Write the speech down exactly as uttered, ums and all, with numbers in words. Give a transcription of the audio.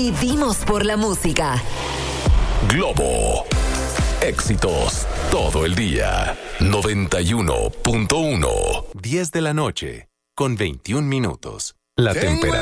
Vivimos por la música. Globo. Éxitos todo el día. noventa y uno punto uno. diez de la noche, con veintiún minutos. La Tengo temperatura.